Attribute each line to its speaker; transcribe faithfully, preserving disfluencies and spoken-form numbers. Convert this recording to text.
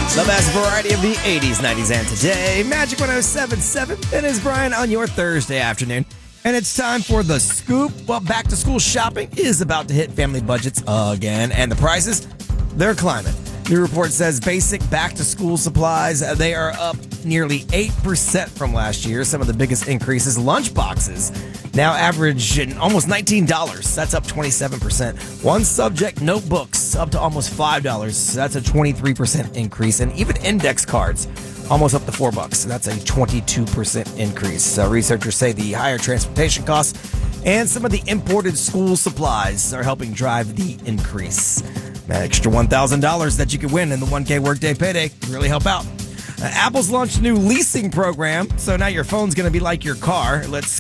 Speaker 1: The best variety of the eighties, nineties, and today. Magic one oh seven point seven. It is Brian on your Thursday afternoon. And it's time for The Scoop. Well, back to school shopping is about to hit family budgets again. And the prices, they're climbing. New report says basic back to school supplies, they are up nearly eight percent from last year. Some of the biggest increases, lunch boxes now average almost nineteen dollars. That's up twenty-seven percent. One subject notebooks up to almost five dollars. That's a twenty-three percent increase. And even index cards almost up to four bucks. That's a twenty-two percent increase. So researchers say the higher transportation costs and some of the imported school supplies are helping drive the increase. That extra one thousand dollars that you could win in the one K Workday Payday can really help out. Uh, Apple's launched a new leasing program, so now your phone's going to be like your car. Let's